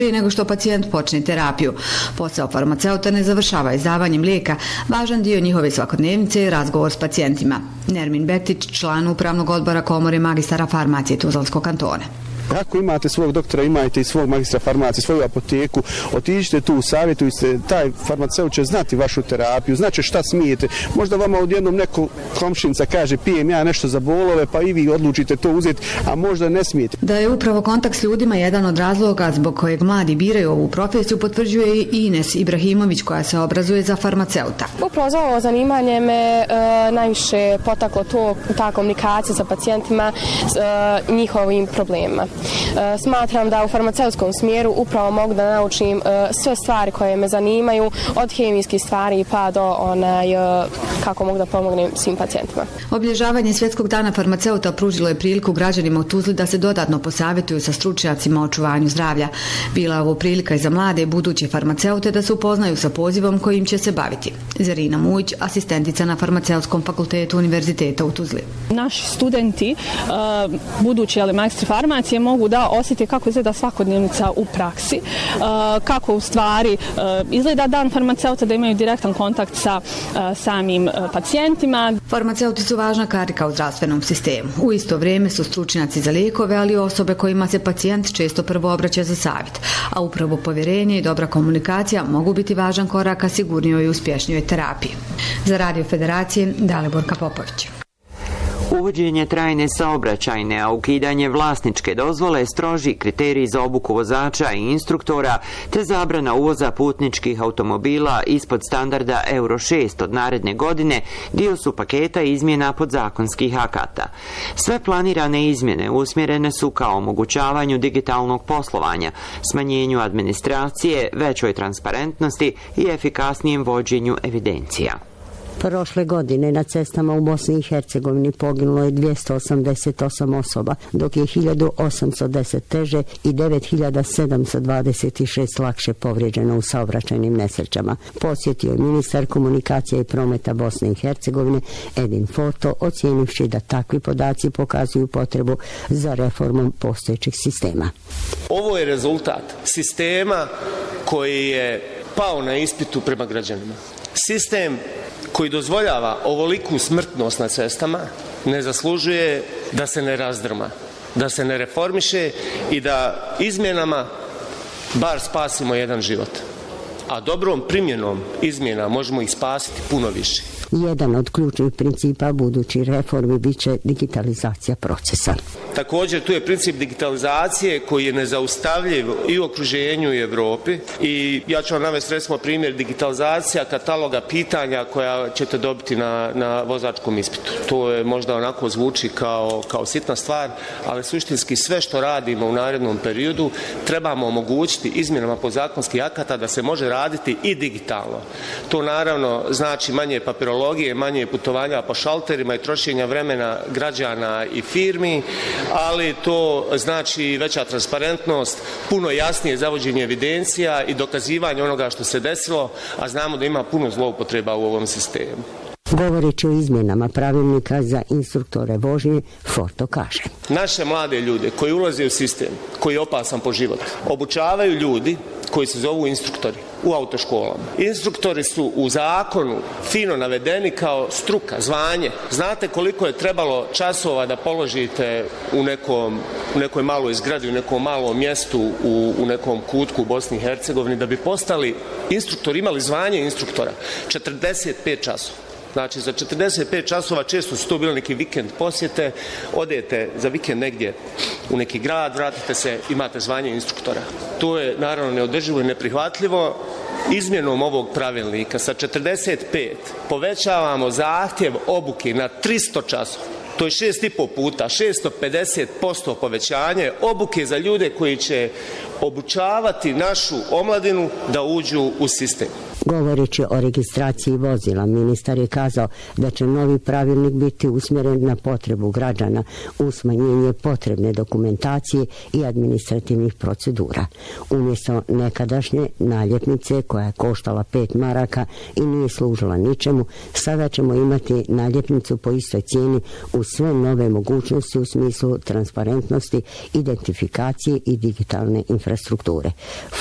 Prije nego što pacijent počne terapiju. Posao farmaceuta ne završava izdavanjem lijeka. Važan dio njihove svakodnevnice je razgovor s pacijentima. Nermin Bektić, član upravnog odbora Komore magistara farmacije Tuzlanskog kantona. Ako imate svog doktora, imajte i svog magistra farmacije, svoju apoteku, otiđite tu, savjetujte, taj farmaceut će znati vašu terapiju, znači šta smijete. Možda vama odjednom neko komšinca kaže pijem ja nešto za bolove, pa i vi odlučite to uzeti, a možda ne smijete. Da je upravo kontakt s ljudima jedan od razloga zbog kojeg mladi biraju ovu profesiju, potvrđuje i Ines Ibrahimović koja se obrazuje za farmaceuta. Upravo za ovo zanimanje me najviše potaklo ta komunikacija sa pacijentima, njihovim problemima. Smatram da u farmaceutskom smjeru upravo mogu da naučim sve stvari koje me zanimaju, od hemijskih stvari pa do kako mogu da pomognem svim pacijentima. Obilježavanje Svjetskog dana farmaceuta pružilo je priliku građanima u Tuzli da se dodatno posavjetuju sa stručnjacima o očuvanju zdravlja. Bila je ovo prilika i za mlade buduće farmaceute da se upoznaju sa pozivom kojim će se baviti. Zarina Mujić, asistentica na Farmaceutskom fakultetu Univerziteta u Tuzli. Naši studenti, budući magistri farmacije, mogu da osjeti kako izgleda svakodnevnica u praksi, kako u stvari izgleda dan farmaceuta, da imaju direktan kontakt sa samim pacijentima. Farmaceuti su važna karika u zdravstvenom sistemu. U isto vrijeme su stručnjaci za lijekove, ali i osobe kojima se pacijent često prvo obraća za savjet. A upravo povjerenje i dobra komunikacija mogu biti važan korak ka sigurnijoj i uspješnijoj terapiji. Za Radio Federacije, Daliborka Popović. Uvođenje trajne saobraćajne, a ukidanje vlasničke dozvole, stroži kriteriji za obuku vozača i instruktora, te zabrana uvoza putničkih automobila ispod standarda Euro 6 od naredne godine dio su paketa izmjena podzakonskih akata. Sve planirane izmjene usmjerene su ka omogućavanju digitalnog poslovanja, smanjenju administracije, većoj transparentnosti i efikasnijem vođenju evidencija. Prošle godine na cestama u Bosni i Hercegovini poginulo je 288 osoba, dok je 1810 teže i 9726 lakše povrijeđeno u saobraćajnim nesrećama. Posjetio je ministar komunikacije i prometa Bosne i Hercegovine Edin Foto, ocijenivši da takvi podaci pokazuju potrebu za reformom postojećih sistema. Ovo je rezultat sistema koji je pao na ispitu prema građanima. Sistem koji dozvoljava ovoliku smrtnost na cestama ne zaslužuje da se ne razdrma, da se ne reformiše i da izmjenama bar spasimo jedan život. A dobrom primjenom izmjena možemo ih spasiti puno više. Jedan od ključnih principa budućih reformi biće digitalizacija procesa. Također tu je princip digitalizacije koji je nezaustavljiv i u okruženju i Evropi i ja ću vam navesti recimo primjer digitalizacija kataloga pitanja koja ćete dobiti na vozačkom ispitu. To je možda onako zvuči kao sitna stvar, ali suštinski sve što radimo u narednom periodu trebamo omogućiti izmjenama podzakonskih akata da se može raditi i digitalno. To naravno znači manje papirologije, manje putovanja po šalterima i trošenja vremena građana i firmi, ali to znači veća transparentnost, puno jasnije zavođenje evidencija i dokazivanje onoga što se desilo, a znamo da ima puno zloupotreba u ovom sistemu. Govoreći o izmjenama pravilnika za instruktore vožnje, Forto kaže: naše mlade ljude koji ulaze u sistem, koji je opasan po život, obučavaju ljudi koji se zovu instruktori u autoškolama. Instruktori su u zakonu fino navedeni kao struka, zvanje. Znate koliko je trebalo časova da položite u nekoj maloj zgradi, u nekom malom mjestu, u nekom kutku u Bosni i Hercegovini da bi postali instruktori, imali zvanje instruktora? 45 časova. Znači, za 45 časova često su to bili neki vikend posjete, odete za vikend negdje u neki grad, vratite se, imate zvanje instruktora. To je naravno neodrživo i neprihvatljivo. Izmjenom ovog pravilnika sa 45 povećavamo zahtjev obuke na 300 časova. To je 6,5 puta, 650% povećanje obuke za ljude koji će obučavati našu omladinu da uđu u sistem. Govoreći o registraciji vozila, ministar je kazao da će novi pravilnik biti usmjeren na potrebu građana u smanjenje potrebne dokumentacije i administrativnih procedura. Umjesto nekadašnje naljepnice koja je koštala 5 maraka i nije služila ničemu, sada ćemo imati naljepnicu po istoj cijeni uz sve nove mogućnosti u smislu transparentnosti, identifikacije i digitalne infrastrukture.